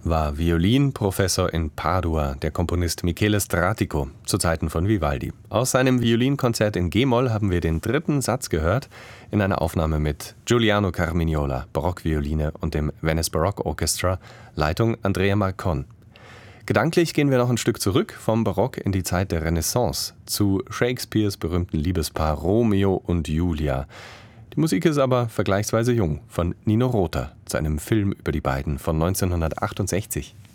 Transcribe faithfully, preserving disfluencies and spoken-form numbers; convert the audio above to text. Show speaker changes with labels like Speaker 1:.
Speaker 1: war Violinprofessor in Padua, der Komponist Michele Stratico, zu Zeiten von Vivaldi. Aus seinem Violinkonzert in G-Moll haben wir den dritten Satz gehört, in einer Aufnahme mit Giuliano Carmignola, Barockvioline und dem Venice Baroque Orchestra, Leitung Andrea Marcon. Gedanklich gehen wir noch ein Stück zurück vom Barock in die Zeit der Renaissance, zu Shakespeares berühmten Liebespaar Romeo und Julia. Die Musik ist aber vergleichsweise jung, von Nino Rota, zu einem Film über die beiden von neunzehnhundertachtundsechzig.